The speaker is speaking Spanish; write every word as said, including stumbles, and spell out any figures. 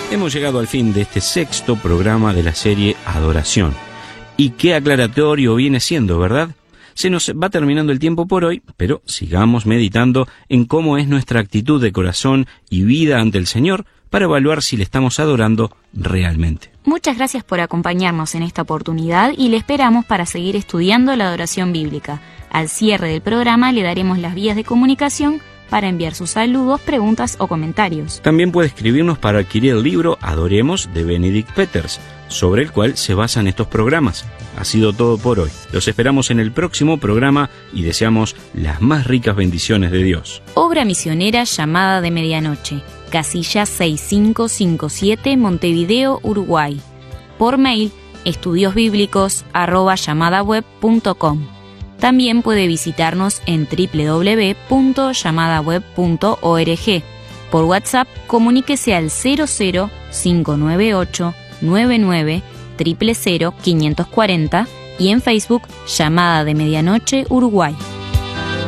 Hemos llegado al fin de este sexto programa de la serie Adoración. Y qué aclaratorio viene siendo, ¿verdad? Se nos va terminando el tiempo por hoy, pero sigamos meditando en cómo es nuestra actitud de corazón y vida ante el Señor para evaluar si le estamos adorando realmente. Muchas gracias por acompañarnos en esta oportunidad y le esperamos para seguir estudiando la adoración bíblica. Al cierre del programa le daremos las vías de comunicación para enviar sus saludos, preguntas o comentarios. También puede escribirnos para adquirir el libro Adoremos de Benedict Peters, sobre el cual se basan estos programas. Ha sido todo por hoy. Los esperamos en el próximo programa y deseamos las más ricas bendiciones de Dios. Obra misionera Llamada de Medianoche, casilla seis cinco cinco siete, Montevideo, Uruguay. Por mail, estudiosbíblicos arroba llamadaweb punto com. También puede visitarnos en doble u doble u doble u punto llamadaweb punto org. Por WhatsApp, comuníquese al cero cero cinco nueve ocho nueve nueve cero cero cero cinco cuatro cero y en Facebook, Llamada de Medianoche Uruguay.